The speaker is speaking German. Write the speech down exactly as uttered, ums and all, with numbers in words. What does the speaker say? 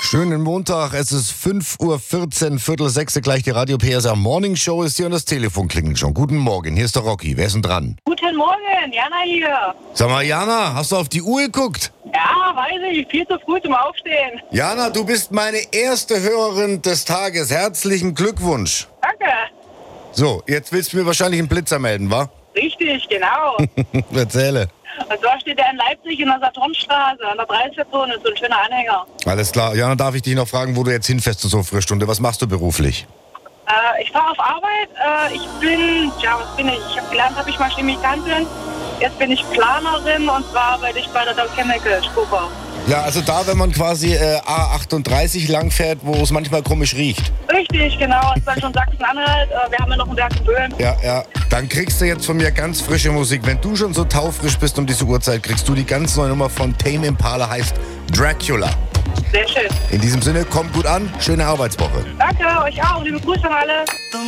Schönen Montag, es ist fünf Uhr vierzehn, Viertel sechs, gleich die Radio P S R Morning Show ist hier und das Telefon klingelt schon. Guten Morgen, hier ist der Rocky, wer ist denn dran? Guten Morgen, Jana hier. Sag mal, Jana, hast du auf die Uhr geguckt? Ja, weiß ich, viel zu früh zum Aufstehen. Jana, du bist meine erste Hörerin des Tages. Herzlichen Glückwunsch. Danke. So, jetzt willst du mir wahrscheinlich einen Blitzer melden, wa? Richtig, genau. Erzähle. Und zwar steht er in Leipzig in der Saturnstraße, an der dreißig-Zone, so ein schöner Anhänger. Alles klar. Jana, darf ich dich noch fragen, wo du jetzt hinfährst zu so einer Friststunde? Was machst du beruflich? Äh, ich fahre auf Arbeit. Äh, ich bin, ja, was bin ich? Ich habe gelernt, habe ich mal Chemikantin. Jetzt bin ich Planerin und zwar arbeite ich bei der Dow Chemical, Spucker. Ja, also da, wenn man quasi äh, A achtunddreißig lang fährt, wo es manchmal komisch riecht. Richtig, genau. Das ist dann schon Sachsen-Anhalt. Äh, wir haben ja noch ein Werk in Böhmen. Ja, ja. Dann kriegst du jetzt von mir ganz frische Musik. Wenn du schon so taufrisch bist um diese Uhrzeit, kriegst du die ganz neue Nummer von Tame Impala, heißt Dracula. Sehr schön. In diesem Sinne, kommt gut an, schöne Arbeitswoche. Danke, euch auch. Liebe Grüße an alle.